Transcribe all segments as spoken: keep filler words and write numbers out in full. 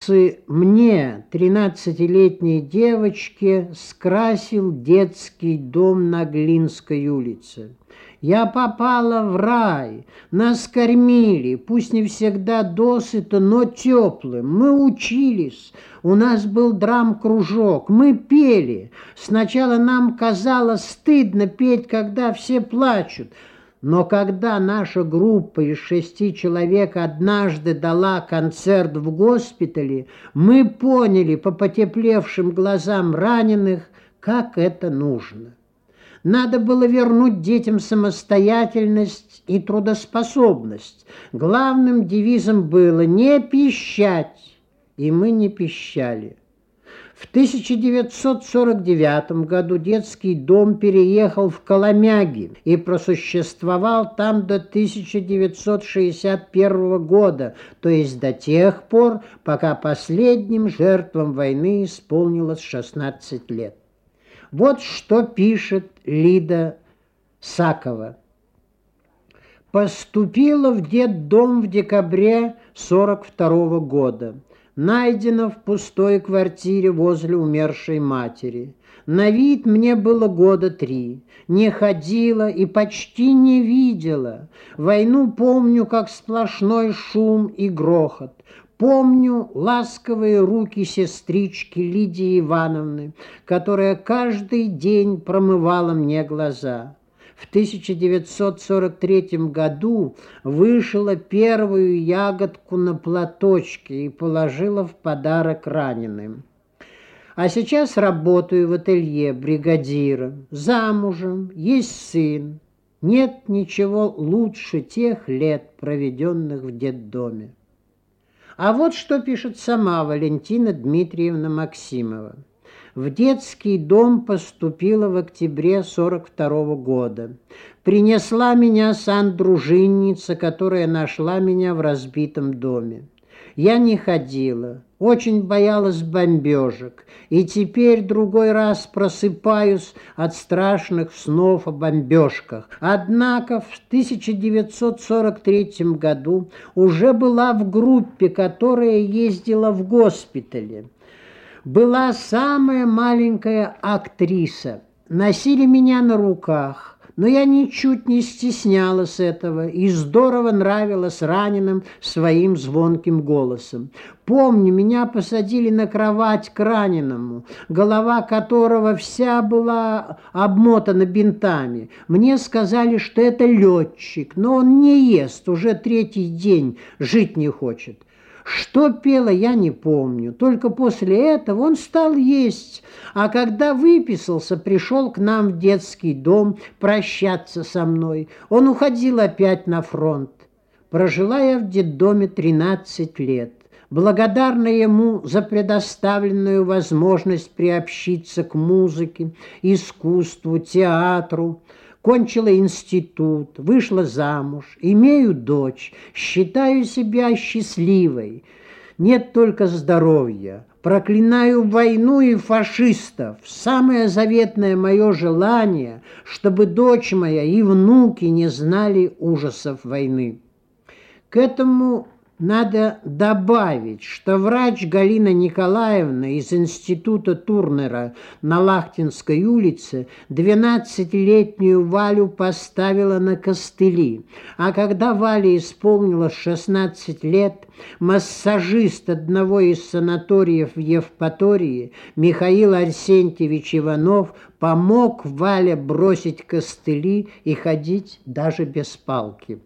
солнце мне, тринадцатилетней девочке, скрасил детский дом на Глинской улице. Я попала в рай, нас кормили, пусть не всегда досыта, но теплым. Мы учились, у нас был драм-кружок, мы пели. Сначала нам казалось стыдно петь, когда все плачут. Но когда наша группа из шести человек однажды дала концерт в госпитале, мы поняли по потеплевшим глазам раненых, как это нужно. Надо было вернуть детям самостоятельность и трудоспособность. Главным девизом было «не пищать», и мы не пищали. В тысяча девятьсот сорок девятом году детский дом переехал в Коломяги и просуществовал там до тысяча девятьсот шестьдесят первого года, то есть до тех пор, пока последним жертвам войны исполнилось шестнадцать лет. Вот что пишет Лида Сакова. Поступила в детдом в декабре сорок второго года. Найдена в пустой квартире возле умершей матери. На вид мне было года три. Не ходила и почти не видела. Войну помню, как сплошной шум и грохот. Помню ласковые руки сестрички Лидии Ивановны, которая каждый день промывала мне глаза. В тысяча девятьсот сорок третьем году вышила первую ягодку на платочке и положила в подарок раненым. А сейчас работаю в ателье бригадира, замужем, есть сын. Нет ничего лучше тех лет, проведенных в детдоме. А вот что пишет сама Валентина Дмитриевна Максимова. В детский дом поступила в октябре сорок второго года. Принесла меня сандружинница, которая нашла меня в разбитом доме. Я не ходила, очень боялась бомбежек, и теперь другой раз просыпаюсь от страшных снов о бомбежках. Однако в тысяча девятьсот сорок третьем году уже была в группе, которая ездила в госпитале. Была самая маленькая актриса. Носили меня на руках, но я ничуть не стеснялась этого и здорово нравилась раненым своим звонким голосом. Помню, меня посадили на кровать к раненому, голова которого вся была обмотана бинтами. Мне сказали, что это летчик, но он не ест, уже третий день жить не хочет. Что пела, я не помню. Только после этого он стал есть. А когда выписался, пришел к нам в детский дом прощаться со мной. Он уходил опять на фронт. Прожила я в детдоме тринадцать лет. Благодарна ему за предоставленную возможность приобщиться к музыке, искусству, театру. Кончила институт, вышла замуж, имею дочь, считаю себя счастливой. Нет только здоровья. Проклинаю войну и фашистов. Самое заветное мое желание, чтобы дочь моя и внуки не знали ужасов войны. К этому надо добавить, что врач Галина Николаевна из института Турнера на Лахтинской улице двенадцатилетнюю Валю поставила на костыли, а когда Вале исполнилось шестнадцать лет, массажист одного из санаториев в Евпатории Михаил Арсентьевич Иванов помог Вале бросить костыли и ходить даже без палки.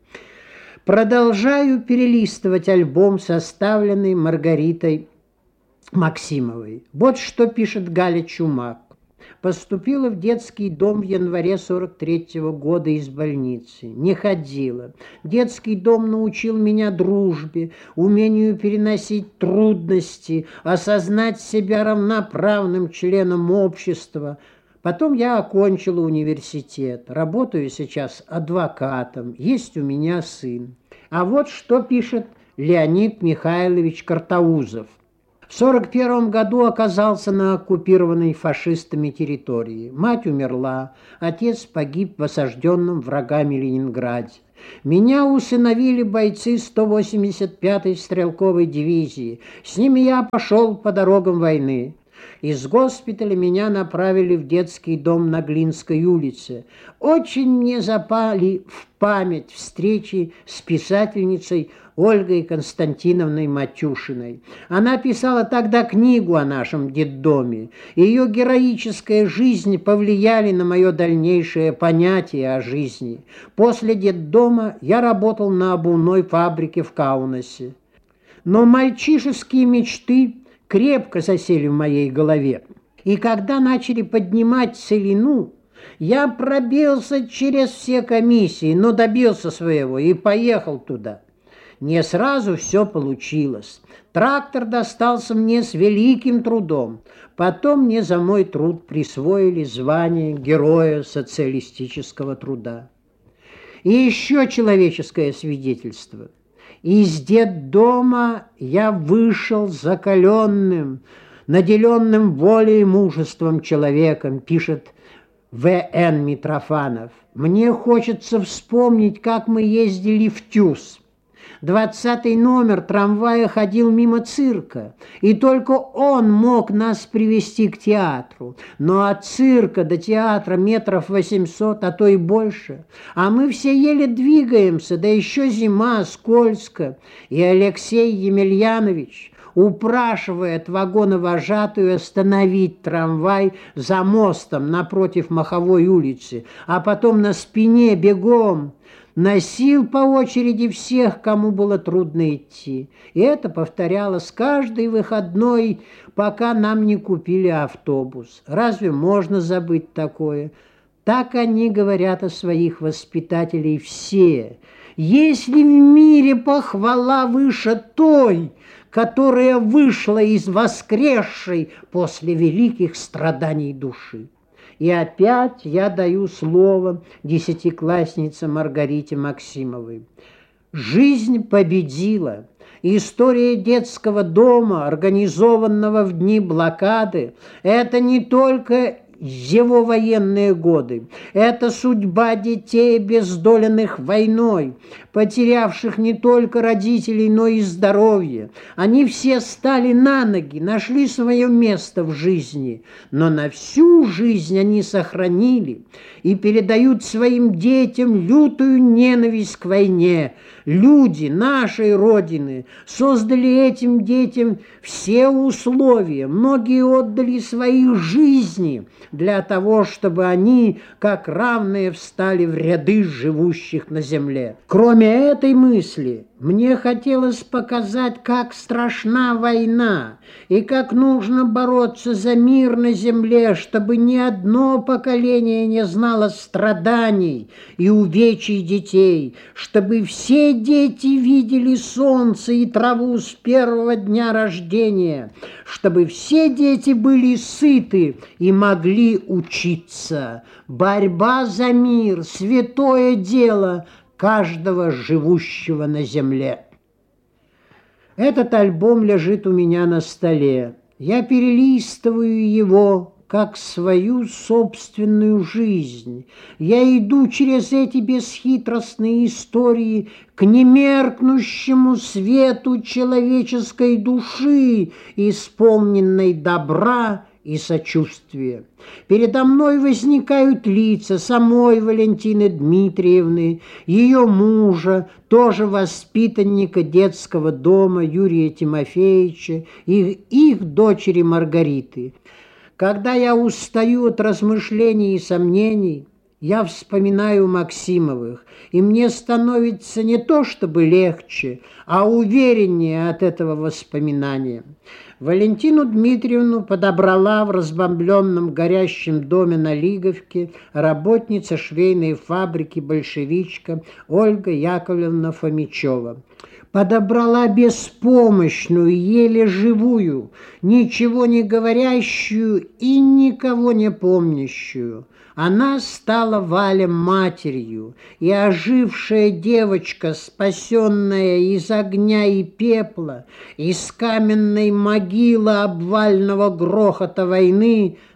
Продолжаю перелистывать альбом, составленный Маргаритой Максимовой. Вот что пишет Галя Чумак. Поступила в детский дом в январе сорок третьего года из больницы. Не ходила. Детский дом научил меня дружбе, умению переносить трудности, осознать себя равноправным членом общества. Потом я окончила университет, работаю сейчас адвокатом, есть у меня сын. А вот что пишет Леонид Михайлович Картаузов. В сорок первом году оказался на оккупированной фашистами территории. Мать умерла, отец погиб в осажденном врагами Ленинграде. Меня усыновили бойцы сто восемьдесят пятой стрелковой дивизии. С ними я пошел по дорогам войны. Из госпиталя меня направили в детский дом на Глинской улице. Очень мне запали в память встречи с писательницей Ольгой Константиновной Матюшиной. Она писала тогда книгу о нашем детдоме. Ее героическая жизнь повлияли на мое дальнейшее понятие о жизни. После детдома я работал на обувной фабрике в Каунасе. Но мальчишеские мечты крепко засели в моей голове. И когда начали поднимать целину, я пробился через все комиссии, но добился своего и поехал туда. Не сразу все получилось. Трактор достался мне с великим трудом. Потом мне за мой труд присвоили звание Героя социалистического труда. И еще человеческое свидетельство. Из детдома я вышел закаленным, наделенным волей и мужеством человеком, пишет В Н Митрофанов. Мне хочется вспомнить, как мы ездили в Тюз. Двадцатый номер трамвая ходил мимо цирка, и только он мог нас привести к театру. Но от цирка до театра метров восемьсот, а то и больше. А мы все еле двигаемся, да еще зима, скользко. И Алексей Емельянович упрашивает вагоновожатую остановить трамвай за мостом напротив Маховой улицы, а потом на спине бегом носил по очереди всех, кому было трудно идти. И это повторялось каждый выходной, пока нам не купили автобус. Разве можно забыть такое? Так они говорят о своих воспитателей все. Если в мире похвала выше той, которая вышла из воскресшей после великих страданий души. И опять я даю слово десятикласснице Маргарите Максимовой. Жизнь победила. История детского дома, организованного в дни блокады, это не только его военные годы. Это судьба детей, обездоленных войной, потерявших не только родителей, но и здоровье. Они все стали на ноги, нашли свое место в жизни, но на всю жизнь они сохранили и передают своим детям лютую ненависть к войне. Люди нашей Родины создали этим детям все условия. Многие отдали свои жизни для того, чтобы они, как равные, встали в ряды живущих на земле. Кроме этой мысли, мне хотелось показать, как страшна война и как нужно бороться за мир на земле, чтобы ни одно поколение не знало страданий и увечий детей, чтобы все дети видели солнце и траву с первого дня рождения, чтобы все дети были сыты и могли учиться. Борьба за мир – святое дело каждого живущего на земле. Этот альбом лежит у меня на столе. Я перелистываю его, как свою собственную жизнь. Я иду через эти бесхитростные истории к немеркнущему свету человеческой души, исполненной добра и сочувствия. Передо мной возникают лица самой Валентины Дмитриевны, ее мужа, тоже воспитанника детского дома Юрия Тимофеевича, и их дочери Маргариты. Когда я устаю от размышлений и сомнений, я вспоминаю Максимовых, и мне становится не то чтобы легче, а увереннее от этого воспоминания. Валентину Дмитриевну подобрала в разбомбленном горящем доме на Лиговке работница швейной фабрики «Большевичка» Ольга Яковлевна Фомичева. Подобрала беспомощную, еле живую, ничего не говорящую и никого не помнящую. Она стала Вале матерью, и ожившая девочка, спасенная из огня и пепла, из каменной могилы обвального грохота войны,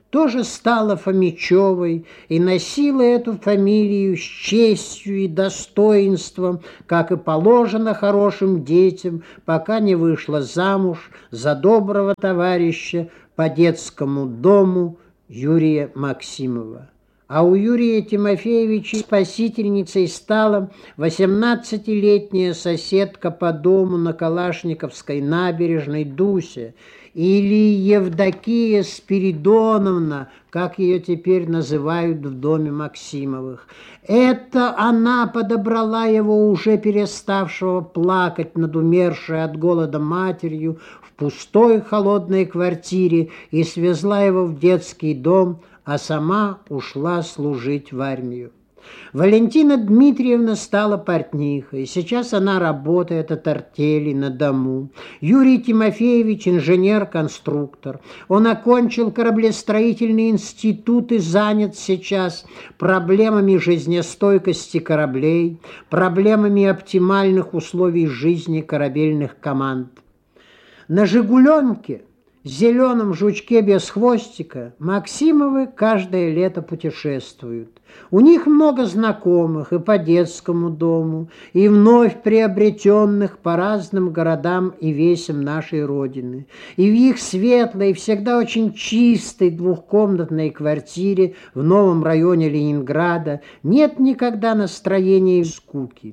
тоже стала Фомичевой и носила эту фамилию с честью и достоинством, как и положено хорошим детям, пока не вышла замуж за доброго товарища по детскому дому Юрия Максимова. А у Юрия Тимофеевича спасительницей стала восемнадцатилетняя соседка по дому на Калашниковской набережной Дуся, или Евдокия Спиридоновна, как ее теперь называют в доме Максимовых. Это она подобрала его, уже переставшего плакать над умершей от голода матерью, в пустой холодной квартире и свезла его в детский дом, а сама ушла служить в армию. Валентина Дмитриевна стала портнихой. Сейчас она работает от артели на дому. Юрий Тимофеевич инженер-конструктор. Он окончил кораблестроительный институт и занят сейчас проблемами жизнестойкости кораблей, проблемами оптимальных условий жизни корабельных команд. На «Жигуленке», зеленом жучке без хвостика, Максимовы каждое лето путешествуют. У них много знакомых и по детскому дому, и вновь приобретенных по разным городам и весям нашей Родины. И в их светлой, всегда очень чистой двухкомнатной квартире в новом районе Ленинграда нет никогда настроения и скуки.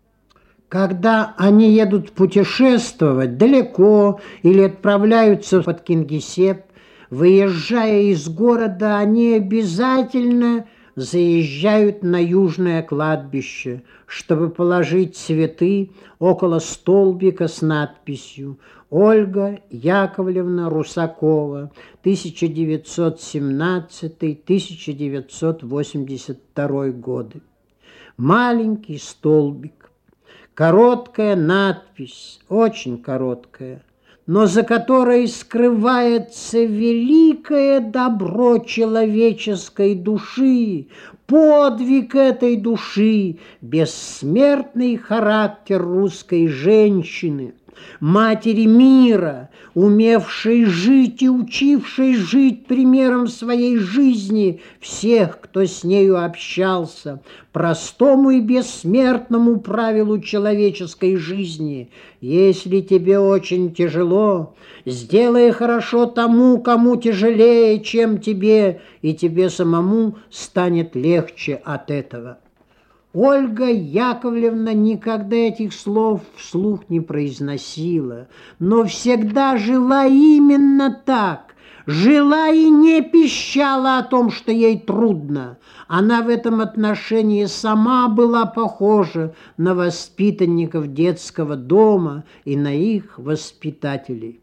Когда они едут путешествовать далеко или отправляются под Кингисепп, выезжая из города, они обязательно заезжают на Южное кладбище, чтобы положить цветы около столбика с надписью «Ольга Яковлевна Русакова, тысяча девятьсот семнадцатый — тысяча девятьсот восемьдесят второй годы». Маленький столбик. Короткая надпись, очень короткая, но за которой скрывается великое добро человеческой души, подвиг этой души, бессмертный характер русской женщины, матери мира, умевшей жить и учившей жить примером своей жизни всех, кто с нею общался, простому и бессмертному правилу человеческой жизни. Если тебе очень тяжело, сделай хорошо тому, кому тяжелее, чем тебе, и тебе самому станет легче от этого. Ольга Яковлевна никогда этих слов вслух не произносила, но всегда жила именно так, жила и не пищала о том, что ей трудно. Она в этом отношении сама была похожа на воспитанников детского дома и на их воспитателей.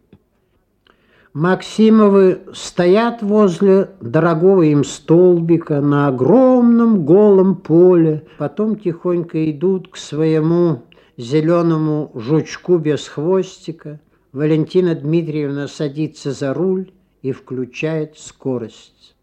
Максимовы стоят возле дорогого им столбика на огромном голом поле, потом тихонько идут к своему зеленому жучку без хвостика. Валентина Дмитриевна садится за руль и включает скорость.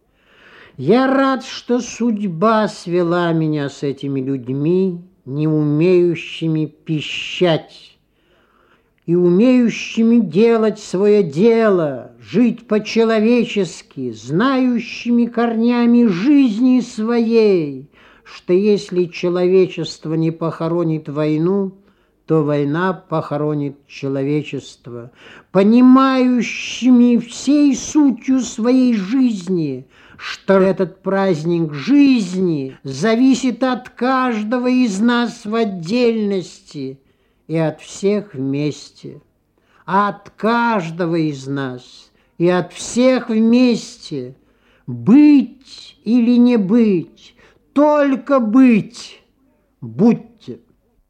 Я рад, что судьба свела меня с этими людьми, не умеющими пищать, и умеющими делать свое дело, жить по-человечески, знающими корнями жизни своей, что если человечество не похоронит войну, то война похоронит человечество, понимающими всей сутью своей жизни, что этот праздник жизни зависит от каждого из нас в отдельности и от всех вместе, от каждого из нас и от всех вместе. Быть или не быть, только быть, будьте.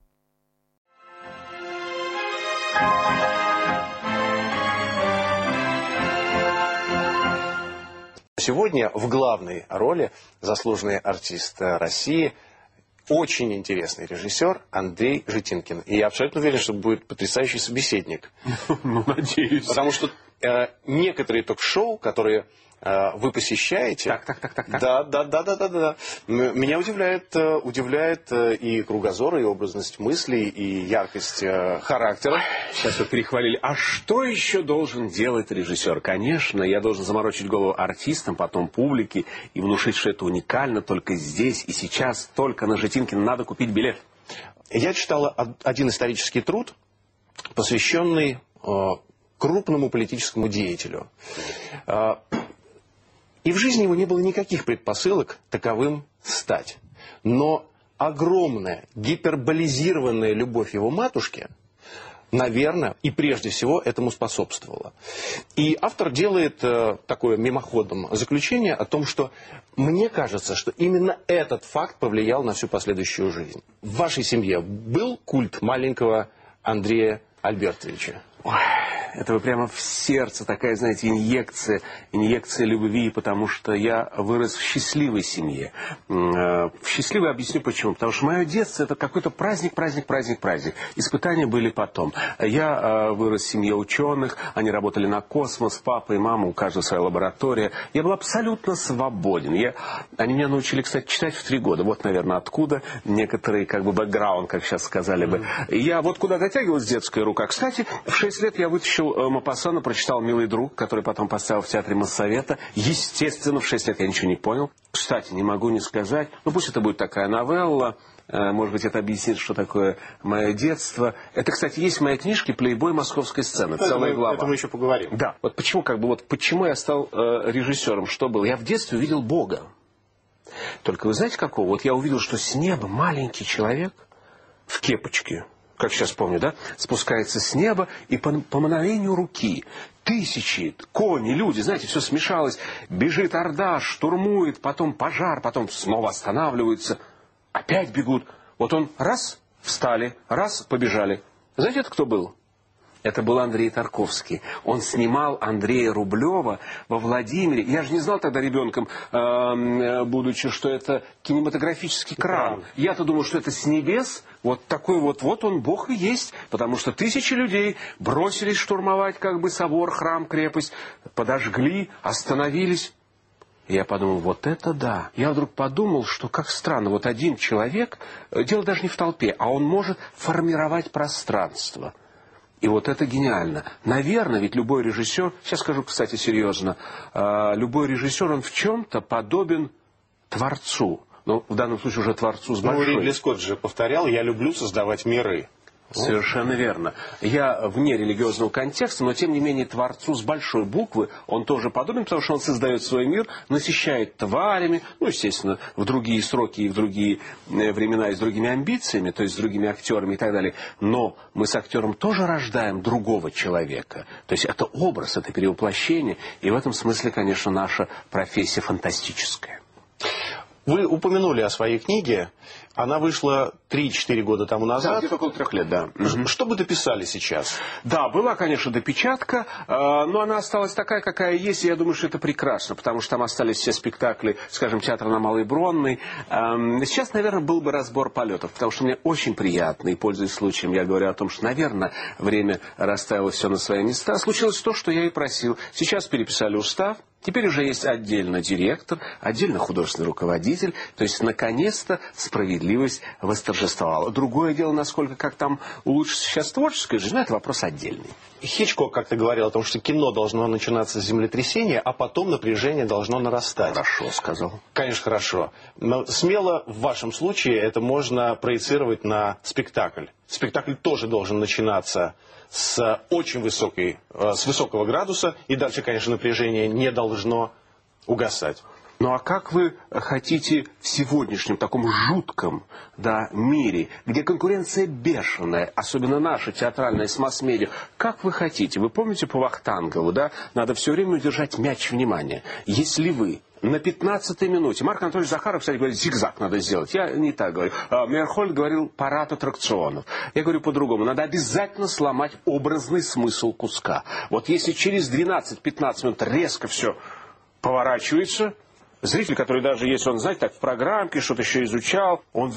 Сегодня в главной роли заслуженный артист России, очень интересный режиссер Андрей Житинкин. И я абсолютно уверен, что будет потрясающий собеседник. Ну, надеюсь. Потому что э, некоторые ток-шоу, которые вы посещаете. Так, так, так, так, так. Да, да, да, да, да, да. Меня удивляет, удивляет и кругозор, и образность мыслей, и яркость характера. Сейчас вы перехвалили. А что еще должен делать режиссер? Конечно, я должен заморочить голову артистам, потом публике, и внушить, что это уникально только здесь и сейчас, только на Житинкина надо купить билет. Я читал один исторический труд, посвященный крупному политическому деятелю. И в жизни его не было никаких предпосылок таковым стать. Но огромная, гиперболизированная любовь его матушки, наверное, и прежде всего этому способствовала. И автор делает э, такое мимоходом заключение о том, что мне кажется, что именно этот факт повлиял на всю последующую жизнь. В вашей семье был культ маленького Андрея Альбертовича? Ой, это вы прямо в сердце, такая, знаете, инъекция, инъекция любви, потому что я вырос в счастливой семье. В счастливой объясню почему. Потому что мое детство это какой-то праздник, праздник, праздник, праздник. Испытания были потом. Я вырос в семье ученых, они работали на космос, папа и мама, у каждого своя лаборатория. Я был абсолютно свободен. Я... Они меня научили, кстати, читать в три года. Вот, наверное, откуда некоторые, как бы, бэкграунд, как сейчас сказали бы. Я вот куда дотягивалась детская рука. Кстати, в шесть лет я вытащил Мопассана, прочитал «Милый друг», который потом поставил в театре Моссовета. Естественно, в шесть лет я ничего не понял. Кстати, не могу не сказать, ну пусть это будет такая новелла, может быть, это объяснит, что такое мое детство. Это, кстати, есть в моей книжке «Плейбой московской сцены», это целая мы, глава. Это мы еще поговорим. Да, вот почему, как бы, вот почему я стал э, режиссером, что было? Я в детстве увидел Бога. Только вы знаете какого? Вот я увидел, что с неба маленький человек в кепочке, как сейчас помню, да, спускается с неба, и по, по мановению руки тысячи, кони, люди, знаете, все смешалось, бежит орда, штурмует, потом пожар, потом снова останавливаются, опять бегут. Вот он раз, встали, раз, побежали. Знаете, это кто был? Это был Андрей Тарковский. Он снимал Андрея Рублева во Владимире. Я же не знал тогда ребенком, э, будучи, что это кинематографический кран. Я-то думал, что это с небес. Вот такой вот, вот он, Бог и есть. Потому что тысячи людей бросились штурмовать как бы собор, храм, крепость. Подожгли, остановились. И я подумал, вот это да. Я вдруг подумал, что как странно, вот один человек, дело даже не в толпе, а он может формировать пространство. И вот это гениально. Наверное, ведь любой режиссер, сейчас скажу, кстати, серьезно, любой режиссер, он в чем-то подобен творцу. Ну, в данном случае уже творцу с большой. Ну, Ридли Скотт же повторял, я люблю создавать миры. Совершенно верно. Я вне религиозного контекста, но тем не менее творцу с большой буквы он тоже подобен, потому что он создает свой мир, насыщает тварями, ну, естественно, в другие сроки и в другие времена и с другими амбициями, то есть с другими актерами и так далее. Но мы с актером тоже рождаем другого человека. То есть это образ, это перевоплощение, и в этом смысле, конечно, наша профессия фантастическая. Вы упомянули о своей книге. Она вышла три-четыре года тому назад. Да, где-то около трех лет, да. Что бы дописали сейчас? Да, была, конечно, допечатка, но она осталась такая, какая есть, и я думаю, что это прекрасно, потому что там остались все спектакли, скажем, театра на Малой Бронной. Сейчас, наверное, был бы разбор полетов, потому что мне очень приятно, и, пользуясь случаем, я говорю о том, что, наверное, время расставило все на свои места. Случилось то, что я и просил. Сейчас переписали устав. Теперь уже есть отдельно директор, отдельно художественный руководитель. То есть, наконец-то, справедливость восторжествовала. Другое дело, насколько как там улучшится сейчас творческая жизнь, это вопрос отдельный. Хичкок как-то говорил о том, что кино должно начинаться с землетрясения, а потом напряжение должно нарастать. Хорошо сказал. Конечно, хорошо. Но смело в вашем случае это можно проецировать на спектакль. Спектакль тоже должен начинаться с очень высокой, с высокого градуса, и дальше, конечно, напряжение не должно угасать. Ну а как вы хотите в сегодняшнем таком жутком, да, мире, где конкуренция бешеная, особенно наша театральная с масс-медиа, как вы хотите? Вы помните по Вахтангову, да? Надо все время удержать мяч внимания. Если вы на пятнадцатой минуте, Марк Анатольевич Захаров, кстати, говорит, зигзаг надо сделать. Я не так говорю. Мейерхольд говорил парад аттракционов. Я говорю по-другому. Надо обязательно сломать образный смысл куска. Вот если через двенадцать-пятнадцать минут резко все поворачивается, зритель, который даже, если он, знаете, так в программке что-то еще изучал, он вдруг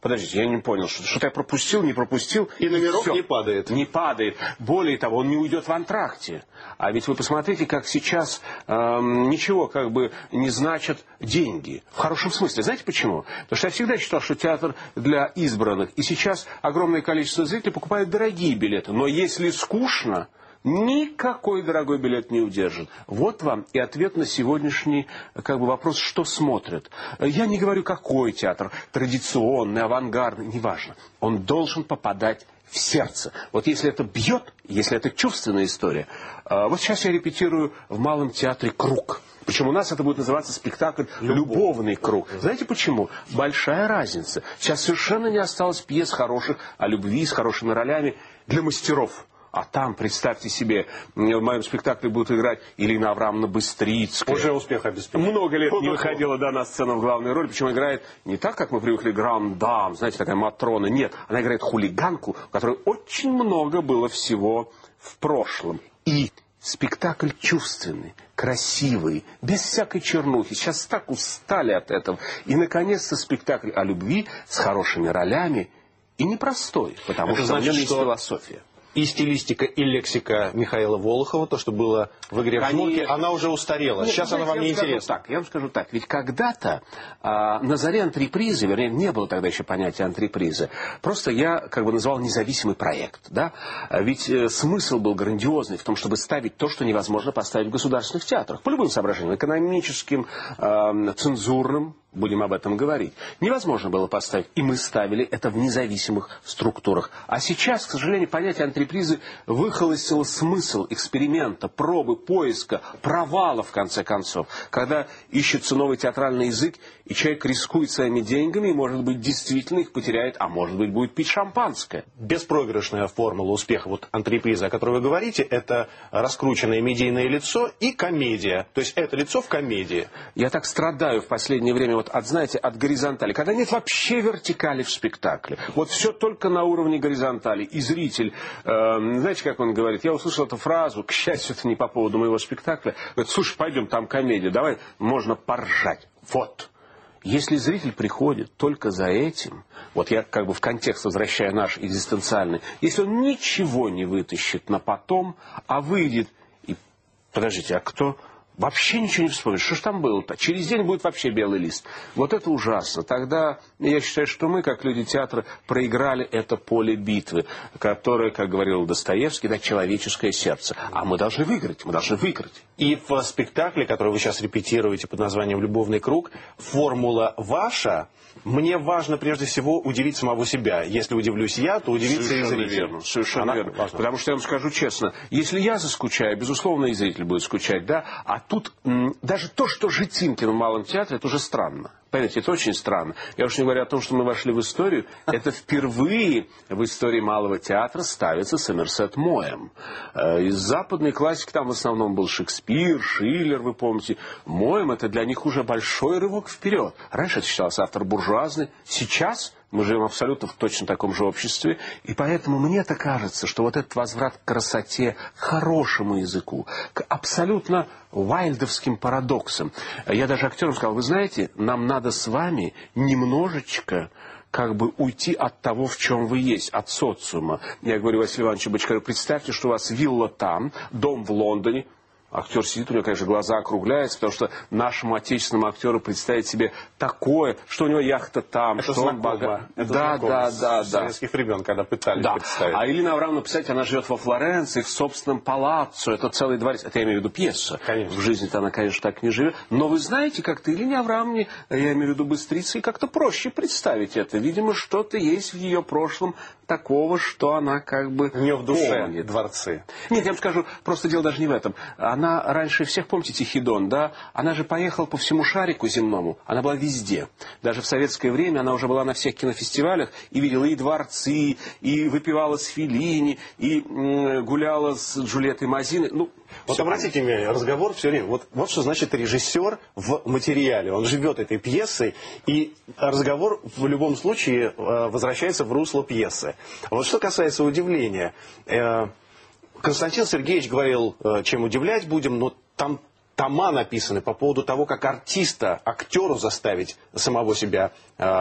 Подождите, я не понял, что- что-то я пропустил, не пропустил. И номерок всё. не падает. Не падает. Более того, он не уйдет в антракте. А ведь вы посмотрите, как сейчас эм, ничего как бы не значат деньги. В хорошем смысле. Знаете почему? Потому что я всегда считал, что театр для избранных. И сейчас огромное количество зрителей покупают дорогие билеты. Но если скучно, никакой дорогой билет не удержит. Вот вам и ответ на сегодняшний как бы, вопрос, что смотрят. Я не говорю, какой театр, традиционный, авангардный, неважно. Он должен попадать в сердце. Вот если это бьет, если это чувственная история. Вот сейчас я репетирую в Малом театре «Круг». Причем у нас это будет называться спектакль «Любовный круг». Знаете почему? Большая разница. Сейчас совершенно не осталось пьес хороших о любви с хорошими ролями для мастеров. А там, представьте себе, в моем спектакле будут играть Ирина Аврамовна Быстрицкая. Уже успех обеспечен. Много лет не выходила да, на сцену в главную роль, причем играет не так, как мы привыкли, гранд-дам, знаете, такая Матрона. Нет, она играет хулиганку, у которой очень много было всего в прошлом. И спектакль чувственный, красивый, без всякой чернухи. Сейчас так устали от этого. И, наконец-то, спектакль о любви с хорошими ролями и непростой, потому Это что значит, в нем есть что философия. И стилистика, и лексика Михаила Волохова, то, что было в «Игре в жмурки», она уже устарела. Нет, Сейчас она вам не интересна. Так, я вам скажу так. Ведь когда-то а, на заре антрепризы, вернее, не было тогда еще понятия антрепризы, просто я как бы называл независимый проект. Да? Ведь э, смысл был грандиозный в том, чтобы ставить то, что невозможно поставить в государственных театрах. По любым соображениям. Экономическим, э, цензурным. Будем об этом говорить. Невозможно было поставить, и мы ставили это в независимых структурах. А сейчас, к сожалению, понятие антрепризы выхолостило смысл эксперимента, пробы, поиска, провала, в конце концов. Когда ищется новый театральный язык, и человек рискует своими деньгами, и, может быть, действительно их потеряет, а может быть, будет пить шампанское. Беспроигрышная формула успеха вот антрепризы, о которой вы говорите, это раскрученное медийное лицо и комедия. То есть это лицо в комедии. Я так страдаю в последнее время вот от, знаете, от горизонтали, когда нет вообще вертикали в спектакле. Вот все только на уровне горизонтали. И зритель, э, знаете, как он говорит, я услышал эту фразу, к счастью, это не по поводу моего спектакля, говорит, слушай, пойдем, там комедия, давай, можно поржать. Вот. Если зритель приходит только за этим, вот я как бы в контекст возвращаю наш экзистенциальный, если он ничего не вытащит на потом, а выйдет и... Подождите, а кто... Вообще ничего не вспомнишь. Что ж там было-то? Через день будет вообще белый лист. Вот это ужасно. Тогда я считаю, что мы, как люди театра, проиграли это поле битвы, которое, как говорил Достоевский, да, человеческое сердце. А мы должны выиграть. Мы должны выиграть. И в спектакле, который вы сейчас репетируете под названием «Любовный круг», формула ваша. Мне важно прежде всего удивить самого себя. Если удивлюсь я, то удивится Совершенно и зритель. верно, совершенно Она верно. важна. Потому что я вам скажу честно, если я заскучаю, безусловно, и зритель будет скучать, да. А тут м, даже то, что Житинкин в Малом театре, это уже странно. Поверьте, это очень странно. Я уж не говорю о том, что мы вошли в историю. Это впервые в истории Малого театра ставится Сомерсет Моэм. Из западной классики там в основном был Шекспир, Шиллер, вы помните. Моэм — это для них уже большой рывок вперед. Раньше это считался автор буржуазный. Сейчас мы живем абсолютно в точно таком же обществе. И поэтому мне-то кажется, что вот этот возврат к красоте, к хорошему языку, к абсолютно вайльдовским парадоксам. Я даже актерам сказал, вы знаете, нам надо с вами немножечко как бы уйти от того, в чем вы есть, от социума. Я говорю Василию Ивановичу Бочкареву, представьте, что у вас вилла там, дом в Лондоне. Актер сидит, у него, конечно, глаза округляются, потому что нашему отечественному актеру представить себе такое, что у него яхта там, Это что знакомо. он богат. Это да, знакомо да, с да, да. советских времен, когда пытались Да. представить. А Ирина Аврамовна, представьте, она живет во Флоренции, в собственном палаццо, это целый дворец. Это я имею в виду пьеса. Конечно. В жизни-то она, конечно, так не живет. Но вы знаете, как-то Ирине Аврамовне, я имею в виду Быстрице, как-то проще представить это. Видимо, что-то есть в ее прошлом такого, что она как бы У нее в душе помнит. дворцы. Нет, я вам скажу, просто дело даже не в этом. Она раньше всех, помните, Тихидон, да? Она же поехала по всему шарику земному. Она была везде. Даже в советское время она уже была на всех кинофестивалях и видела и дворцы, и выпивала с Феллини, и м, гуляла с Джульеттой Мазиной. Ну, Вот всё. обратите внимание, разговор все время. Вот, вот что значит режиссер в материале. Он живет этой пьесой, и разговор в любом случае э, возвращается в русло пьесы. Вот что касается удивления. Э, Константин Сергеевич говорил, э, чем удивлять будем, но там тома написаны по поводу того, как артиста, актеру заставить самого себя э,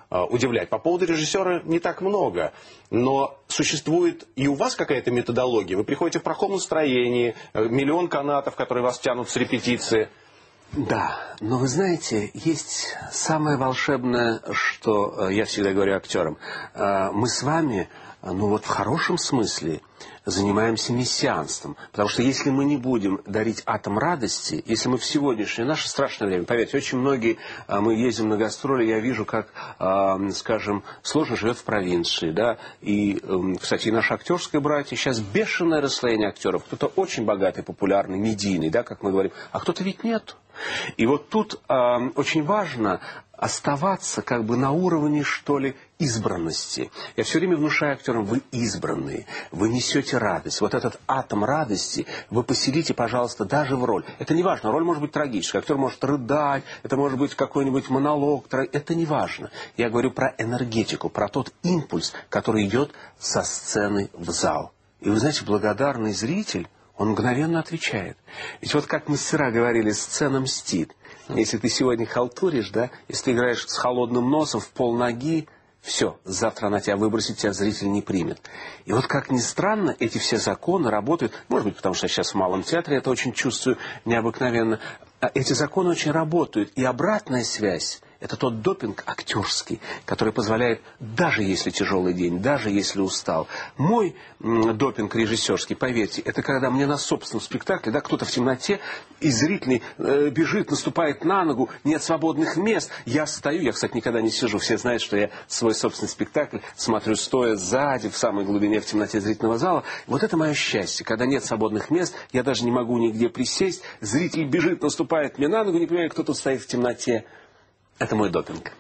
удивлять. По поводу режиссера не так много, но существует и у вас какая-то методология. Вы приходите в плохом настроении, миллион канатов, которые вас тянут с репетиции. Да, но вы знаете, есть самое волшебное, что я всегда говорю актерам. Мы с вами, ну вот в хорошем смысле, занимаемся мессианством. Потому что если мы не будем дарить атом радости, если мы в сегодняшнее, наше страшное время, поверьте, очень многие, мы ездим на гастроли, я вижу, как, скажем, сложно живет в провинции, да, и, кстати, и наши актерские братья, сейчас бешеное расслоение актеров. Кто-то очень богатый, популярный, медийный, да, как мы говорим, а кто-то ведь нет. И вот тут э, очень важно оставаться как бы на уровне, что ли, избранности. Я все время внушаю актерам, вы избранные, вы несете радость. Вот этот атом радости вы поселите, пожалуйста, даже в роль. Это не важно, роль может быть трагическая, актер может рыдать, это может быть какой-нибудь монолог, это не важно. Я говорю про энергетику, про тот импульс, который идет со сцены в зал. И вы знаете, благодарный зритель, он мгновенно отвечает. Ведь вот как мастера говорили, сцена мстит. Если ты сегодня халтуришь, да, если ты играешь с холодным носом в полноги, все, завтра она тебя выбросит, тебя зритель не примет. И вот как ни странно, эти все законы работают, может быть, потому что я сейчас в Малом театре это очень чувствую необыкновенно, эти законы очень работают. И обратная связь, это тот допинг актерский, который позволяет, даже если тяжелый день, даже если устал. Мой м, допинг режиссерский, поверьте, это когда мне на собственном спектакле, да, кто-то в темноте, и зритель э, бежит, наступает на ногу, нет свободных мест. Я стою, я, кстати, никогда не сижу. Все знают, что я свой собственный спектакль смотрю стоя сзади, в самой глубине, в темноте зрительного зала. Вот это мое счастье. Когда нет свободных мест, я даже не могу нигде присесть. Зритель бежит, наступает мне на ногу, не понимаю, кто тут стоит в темноте. Это мой допинг.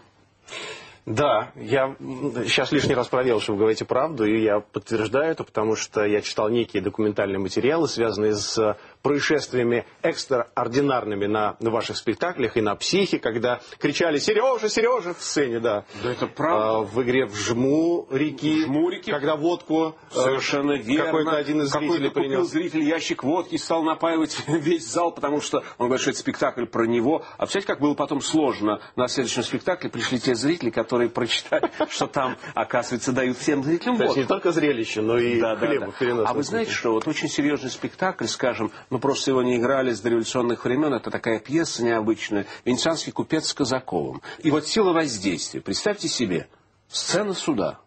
Да, я сейчас лишний раз проверил, что вы говорите правду, и я подтверждаю это, потому что я читал некие документальные материалы, связанные с происшествиями экстраординарными на, на ваших спектаклях и на «Психе», когда кричали «Сережа, Сережа!» в сцене, да. Да это правда. А, в игре «Вжму реки», «Вжму реки», когда водку совершенно верно. Какой-то один из зрителей купил принес. Зритель ящик водки и стал напаивать весь зал, потому что он говорит, что это спектакль про него. А представляете, как было потом сложно. На следующем спектакле пришли те зрители, которые прочитали, что там, оказывается, дают всем зрителям водку. То есть не только зрелище, но и да, хлеба да, да. в переносном А вы знаете, смысле. что вот очень серьезный спектакль, скажем, мы просто его не играли с дореволюционных времен, это такая пьеса необычная, «Венецианский купец с Казаковым». И вот сила воздействия. Представьте себе, сцена суда.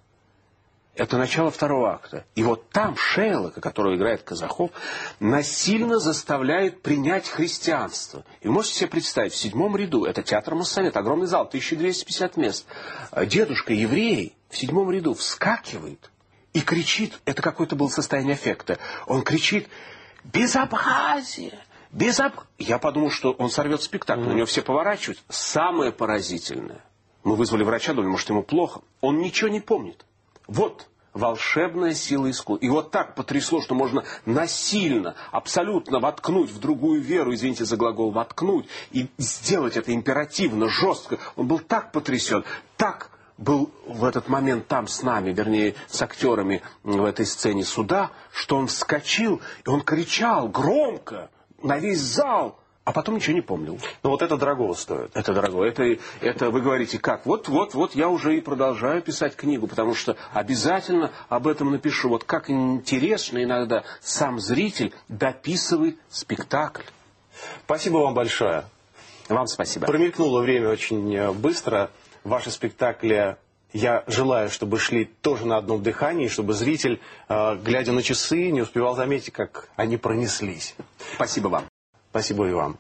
Это начало второго акта. И вот там Шейлока, которого играет Казаков, насильно заставляет принять христианство. И вы можете себе представить, в седьмом ряду, это театр Массонет, огромный зал, тысяча двести пятьдесят мест. Дедушка еврей в седьмом ряду вскакивает и кричит, это какое-то было состояние аффекта, он кричит «Безобразие! Безоб...» Я подумал, что он сорвет спектакль, mm-hmm. на него все поворачивают. Самое поразительное, мы вызвали врача, думали, может, ему плохо, он ничего не помнит. Вот волшебная сила искусства. И вот так потрясло, что можно насильно, абсолютно воткнуть в другую веру, извините за глагол «воткнуть», и сделать это императивно, жестко. Он был так потрясен, так был в этот момент там с нами, вернее, с актерами в этой сцене суда, что он вскочил, и он кричал громко на весь зал. А потом ничего не помнил. Но вот это дорого стоит. Это дорого. Это, это вы говорите, как? Вот, вот, вот я уже и продолжаю писать книгу, потому что обязательно об этом напишу. Вот как интересно иногда сам зритель дописывает спектакль. Спасибо вам большое. Вам спасибо. Промелькнуло время очень быстро. Ваши спектакли, я желаю, чтобы шли тоже на одном дыхании, чтобы зритель, глядя на часы, не успевал заметить, как они пронеслись. Спасибо вам. Спасибо и вам.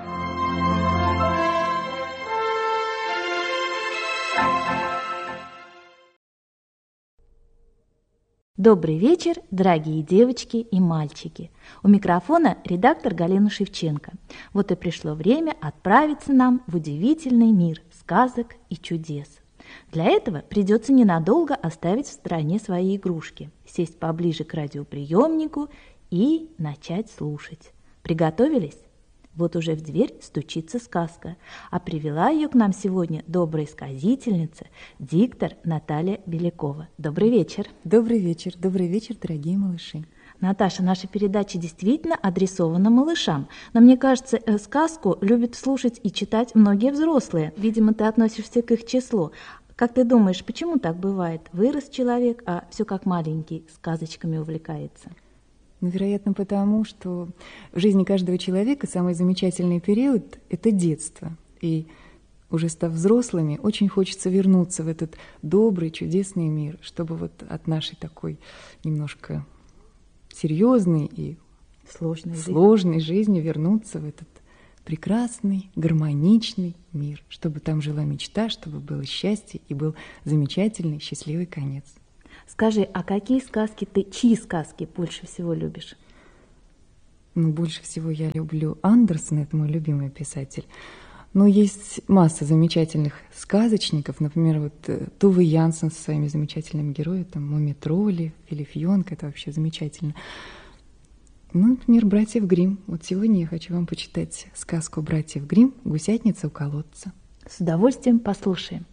Добрый вечер, дорогие девочки и мальчики. У микрофона редактор Галина Шевченко. Вот и пришло время отправиться нам в удивительный мир сказок и чудес. Для этого придется ненадолго оставить в стороне свои игрушки, сесть поближе к радиоприемнику и начать слушать. Приготовились? Вот уже в дверь стучится сказка, а привела ее к нам сегодня добрая сказительница, диктор Наталья Белякова. Добрый вечер. Добрый вечер, добрый вечер, дорогие малыши. Наташа, наша передача действительно адресована малышам, но мне кажется, сказку любят слушать и читать многие взрослые. Видимо, ты относишься к их числу. Как ты думаешь, почему так бывает? Вырос человек, а все как маленький, сказочками увлекается. Ну, вероятно, потому что в жизни каждого человека самый замечательный период – это детство. И уже став взрослыми, очень хочется вернуться в этот добрый, чудесный мир, чтобы вот от нашей такой немножко серьезной и Сложной, сложной жизни вернуться в этот прекрасный, гармоничный мир, чтобы там жила мечта, чтобы было счастье и был замечательный, счастливый конец. Скажи, а какие сказки ты, чьи сказки больше всего любишь? Ну, больше всего я люблю Андерсена, это мой любимый писатель. Но есть масса замечательных сказочников, например, вот Туве Янсен со своими замечательными героями, там Муми-тролли, Филифьонка, это вообще замечательно. Ну, например, братьев Гримм. Вот сегодня я хочу вам почитать сказку братьев Гримм «Гусятница у колодца». С удовольствием послушаем.